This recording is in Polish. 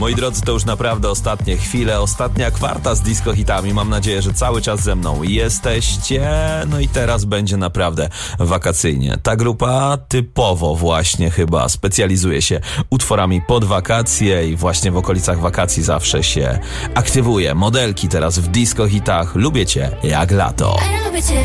Moi drodzy, to już naprawdę ostatnie chwile, ostatnia kwarta z disco hitami. Mam nadzieję, że cały czas ze mną jesteście. No i teraz będzie naprawdę wakacyjnie. Ta grupa typowo właśnie chyba specjalizuje się utworami pod wakacje i właśnie w okolicach wakacji zawsze się aktywuje. Modelki teraz w disco hitach. Lubię cię jak lato.